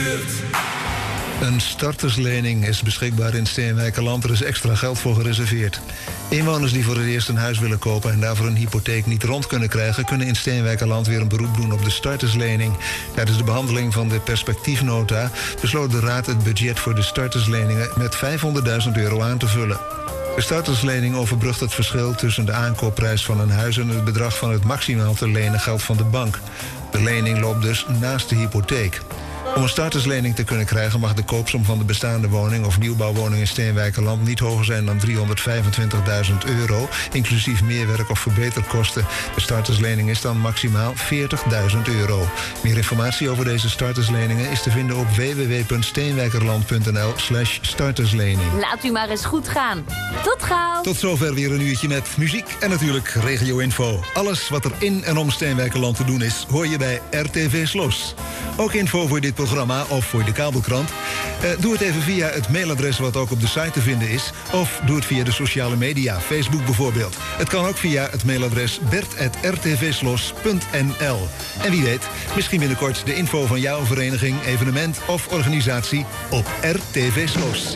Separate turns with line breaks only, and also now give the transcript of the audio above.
buurt.
Een starterslening is beschikbaar in Steenwijkerland. Er is extra geld voor gereserveerd. Inwoners die voor het eerst een huis willen kopen en daarvoor een hypotheek niet rond kunnen krijgen, kunnen in Steenwijkerland weer een beroep doen op de starterslening. Tijdens de behandeling van de perspectiefnota besloot de Raad het budget voor de startersleningen met €500.000 aan te vullen. De starterslening overbrugt het verschil tussen de aankoopprijs van een huis en het bedrag van het maximaal te lenen geld van de bank. De lening loopt dus naast de hypotheek. Om een starterslening te kunnen krijgen mag de koopsom van de bestaande woning of nieuwbouwwoning in Steenwijkerland niet hoger zijn dan €325.000, inclusief meerwerk of verbeterkosten. De starterslening is dan maximaal €40.000. Meer informatie over deze startersleningen is te vinden op www.steenwijkerland.nl/starterslening.
Laat u maar eens goed gaan. Tot gauw.
Tot zover weer een uurtje met muziek en natuurlijk regio-info. Alles wat er in en om Steenwijkerland te doen is, hoor je bij RTV Slos. Ook info voor dit programma of voor de kabelkrant. Doe het even via het mailadres wat ook op de site te vinden is. Of doe het via de sociale media, Facebook bijvoorbeeld. Het kan ook via het mailadres bert@rtvslos.nl. En wie weet, misschien binnenkort de info van jouw vereniging, evenement of organisatie op RTV Slos.